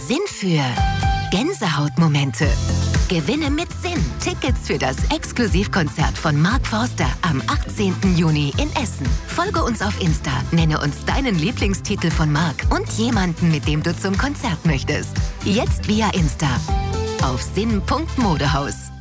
Sinn für Gänsehautmomente. Gewinne mit Sinn Tickets für das Exklusivkonzert von Mark Forster am 18. Juni in Essen. Folge uns auf Insta, nenne uns deinen Lieblingstitel von Mark und jemanden, mit dem du zum Konzert möchtest. Jetzt via Insta auf sinn.modehaus.